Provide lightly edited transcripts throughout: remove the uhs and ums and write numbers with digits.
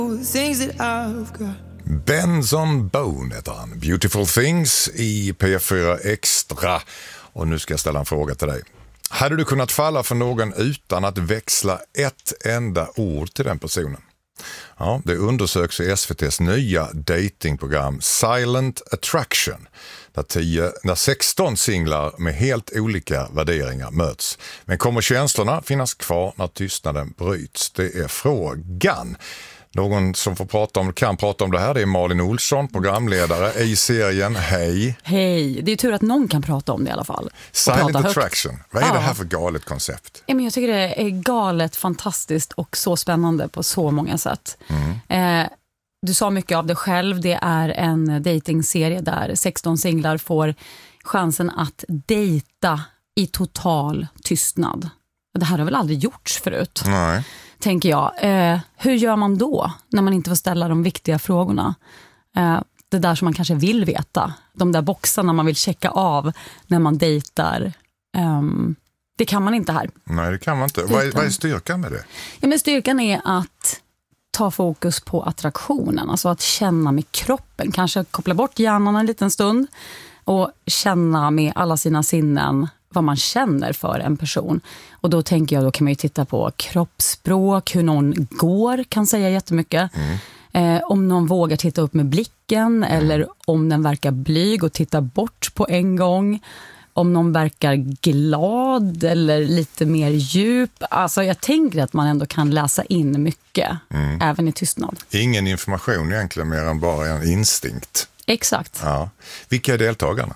Benson Boone heter han. Beautiful Things i P4 Extra. Och nu ska jag ställa en fråga till dig. Hade du kunnat falla för någon utan att växla ett enda ord till den personen? Ja, det undersöks i SVT:s nya datingprogram Silent Attraction. Där 16 singlar med helt olika värderingar möts. Men kommer känslorna finnas kvar när tystnaden bryts? Det är frågan. Någon som kan prata om det här, det är Malin Olsson, programledare i serien. Hej! Hej, det är tur att någon kan prata om det i alla fall. Silent Attraction, vad är det här för galet koncept? Jag tycker det är galet, fantastiskt och så spännande på så många sätt. Du sa mycket av det själv, det är en datingserie där 16 singlar får chansen att dejta i total tystnad. Det här har väl aldrig gjorts förut? Nej. Tänker jag. Hur gör man då när man inte får ställa de viktiga frågorna? Det där som man kanske vill veta. De där boxarna man vill checka av när man dejtar. Det kan man inte här. Nej, det kan man inte. Vad är styrkan med det? Ja, men styrkan är att ta fokus på attraktionen. Alltså att känna med kroppen. Kanske koppla bort hjärnan en liten stund. Och känna med alla sina sinnen vad man känner för en person. Och då tänker jag, då kan man ju titta på kroppsspråk, hur någon går kan säga jättemycket. Om någon vågar titta upp med blicken eller om den verkar blyg och titta bort på en gång. Om någon verkar glad eller lite mer djup. Alltså jag tänker att man ändå kan läsa in mycket, även i tystnad. Ingen information egentligen mer än bara en instinkt. Exakt. Ja. Vilka är deltagarna?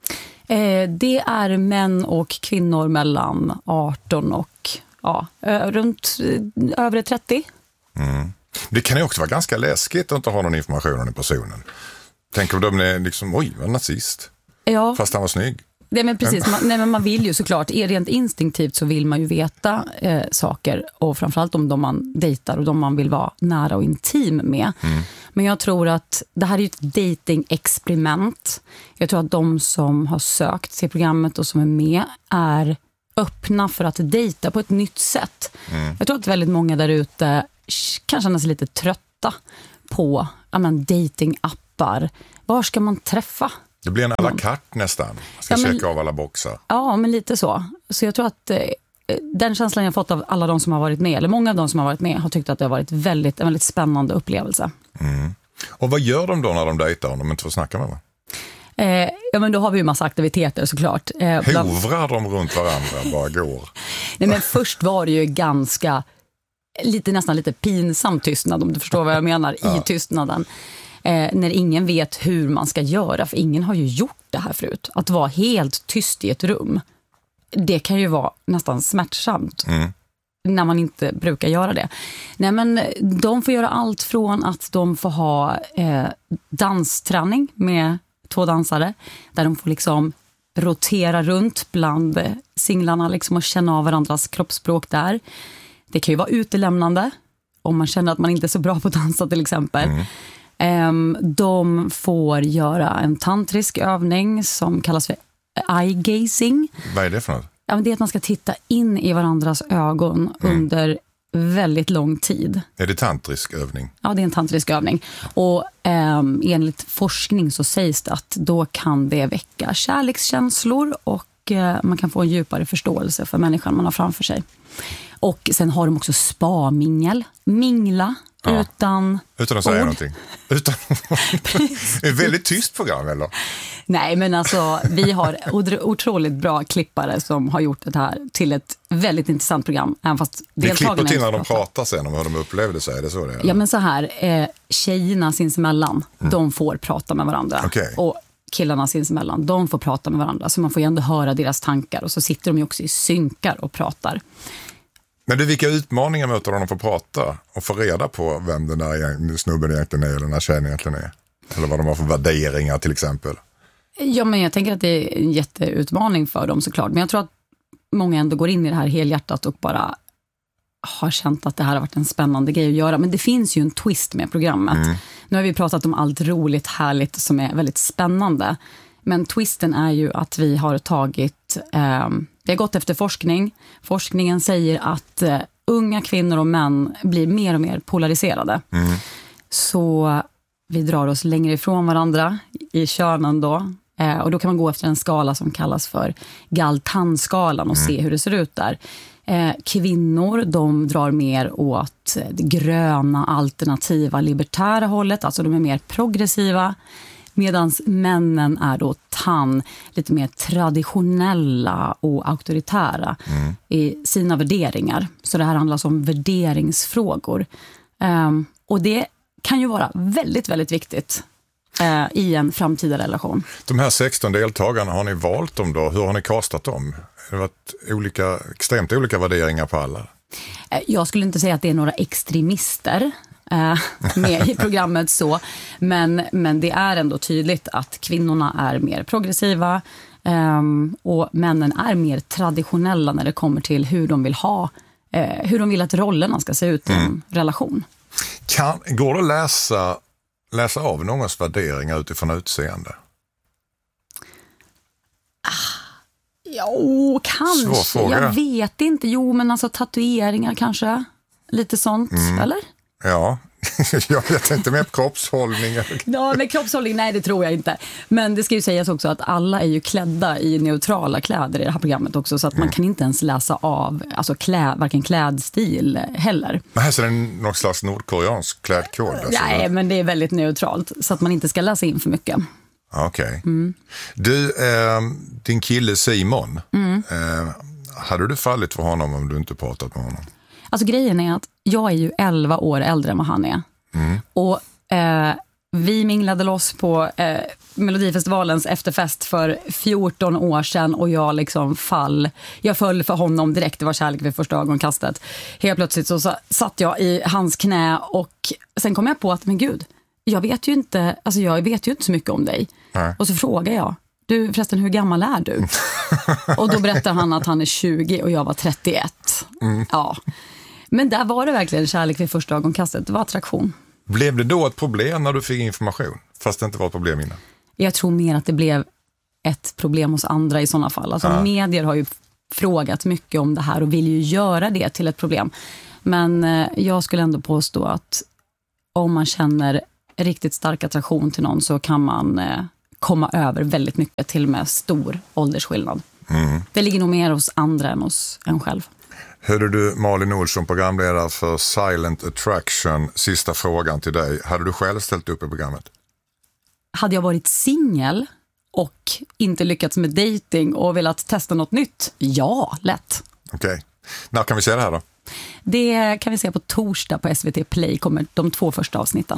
Det är män och kvinnor mellan 18 och runt över 30. Det kan ju också vara ganska läskigt att inte ha någon information om den personen. Tänk om de är liksom, oj, var nazist. Ja. Fast han var snygg. Nej, men precis. Men man vill ju såklart, rent instinktivt så vill man ju veta saker. Och framförallt om de man dejtar och de man vill vara nära och intim med. Men jag tror att det här är ju ett dating-experiment. Jag tror att de som har sökt till programmet och som är med är öppna för att dejta på ett nytt sätt. Jag tror att väldigt många där ute kan känna sig lite trötta på dating-appar. Var ska man träffa? Det blir en à la carte nästan. Man ska checka av alla boxar. Ja, men lite så. Så jag tror att den känslan jag fått av alla de som har varit med, eller många av de som har varit med, har tyckt att det har varit en väldigt spännande upplevelse. Och vad gör de då när de dejtar om de inte får snacka med varandra? Ja, men då har vi ju massa aktiviteter såklart. Hovrar de runt varandra bara går? Nej, men först var det ju ganska nästan lite pinsam tystnad, om du förstår vad jag menar, i tystnaden. När ingen vet hur man ska göra, för ingen har ju gjort det här förut. Att vara helt tyst i ett rum, det kan ju vara nästan smärtsamt när man inte brukar göra det. Nej, men de får göra allt från att de får ha dansträning med 2 dansare, där de får liksom rotera runt bland singlarna liksom och känna av varandras kroppsspråk där. Det kan ju vara utelämnande om man känner att man inte är så bra på att dansa till exempel. De får göra en tantrisk övning som kallas för eye-gazing. Vad är det för något? Ja, men det är att man ska titta in i varandras ögon under väldigt lång tid. Är det tantrisk övning? Ja, det är en tantrisk övning. Och enligt forskning så sägs det att då kan det väcka kärlekskänslor och man kan få en djupare förståelse för människan man har framför sig. Och sen har de också mingla. Utan att säga någonting. Det är ett väldigt tyst program, eller? Nej, men alltså vi har otroligt bra klippare som har gjort det här till ett väldigt intressant program. Även fast det klipper till när de pratar sen om hur de upplevde sig, är det så det är? Ja, men så här, tjejerna sinsemellan, de får prata med varandra. Okay. Och killarna sinsemellan, de får prata med varandra. Så man får ju ändå höra deras tankar. Och så sitter de ju också i synkar och pratar. Men vilka utmaningar möter de att få prata och få reda på vem den där snubben egentligen är eller den där tjejen egentligen är? Eller vad de har för värderingar till exempel? Ja, men jag tänker att det är en jätteutmaning för dem såklart. Men jag tror att många ändå går in i det här helhjärtat och bara har känt att det här har varit en spännande grej att göra. Men det finns ju en twist med programmet. Nu har vi pratat om allt roligt, härligt som är väldigt spännande. Men twisten är ju att vi har tagit... vi har gått efter forskning. Forskningen säger att unga kvinnor och män blir mer och mer polariserade. Så vi drar oss längre ifrån varandra i könen då. Och då kan man gå efter en skala som kallas för Galtan-skalan och se hur det ser ut där. Kvinnor, de drar mer åt det gröna, alternativa, libertära hållet. Alltså de är mer progressiva. Medan männen är då lite mer traditionella och auktoritära i sina värderingar. Så det här handlar om värderingsfrågor. Och det kan ju vara väldigt, väldigt viktigt i en framtida relation. De här 16 deltagarna, har ni valt dem då? Hur har ni kastat dem? Det har varit extremt olika värderingar på alla. Jag skulle inte säga att det är några extremister med i programmet så, men det är ändå tydligt att kvinnorna är mer progressiva och männen är mer traditionella när det kommer till hur de vill att rollerna ska se ut i en relation. Går det att läsa av någons värderingar utifrån utseende? Jo, kanske. Jag vet inte. Jo, men alltså tatueringar kanske. Lite sånt, eller? Ja, jag vet inte med kroppshållning. Ja, med kroppshållning, nej det tror jag inte. Men det ska ju sägas också att alla är ju klädda i neutrala kläder i det här programmet också. Så att man kan inte ens läsa av varken klädstil heller. Men här ser det någon slags nordkoreansk klädkod? Alltså. Nej, men det är väldigt neutralt. Så att man inte ska läsa in för mycket. Okej. Du, din kille Simon, hade du fallit för honom om du inte pratat med honom? Alltså grejen är att jag är ju 11 år äldre än vad han är. Och vi minglade loss på Melodifestivalens efterfest för 14 år sedan och jag föll för honom direkt. Det var kärlek vid första ögonkastet. Helt plötsligt så satt jag i hans knä och sen kom jag på att, men gud, jag vet ju inte så mycket om dig. Nej. Och så frågar jag, du förresten, hur gammal är du? Och då berättar han att han är 20 och jag var 31. Ja. Men där var det verkligen kärlek vid första ögonkastet. Det var attraktion. Blev det då ett problem när du fick information? Fast det inte var ett problem innan? Jag tror mer att det blev ett problem hos andra i sådana fall. Alltså medier har ju frågat mycket om det här och vill ju göra det till ett problem. Men jag skulle ändå påstå att om man känner riktigt stark attraktion till någon så kan man komma över väldigt mycket, till och med stor åldersskillnad. Det ligger nog mer hos andra än hos en själv. Hörde du Malin Olsson, programledare för Silent Attraction, sista frågan till dig. Hade du själv ställt upp i programmet? Hade jag varit singel och inte lyckats med dating och velat testa något nytt? Ja, lätt. Okej. När kan vi se det här då? Det kan vi se på torsdag på SVT Play, kommer de 2 första avsnitten.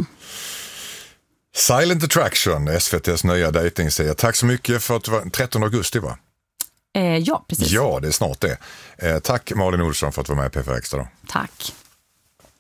Silent Attraction, SVT:s nya datingserie. Tack så mycket för att det var 13 augusti, va? Ja, precis. Ja, det är snart det. Tack Malin Olsson för att du var med i PFR Extra då. Tack.